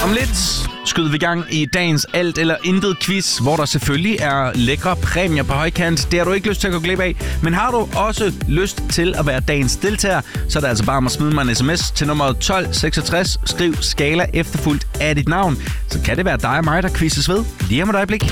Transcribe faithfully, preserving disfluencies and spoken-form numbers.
Om lidt skyder vi i gang i dagens alt eller intet quiz, hvor der selvfølgelig er lækre præmier på højkant. Det har du ikke lyst til at gå glip af. Men har du også lyst til at være dagens deltager, så er det altså bare om at smide mig en sms til nummer tolv seksogtres. Skriv Skala efterfulgt af dit navn. Så kan det være dig og mig, der quizzes ved lige om et øjeblik.